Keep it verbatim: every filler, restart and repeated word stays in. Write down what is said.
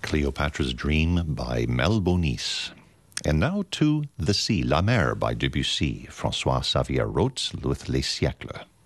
Cleopatra's Dream by Mel Bonis. And now to The Sea, La Mer by Debussy. François Xavier wrote with Les Siècles.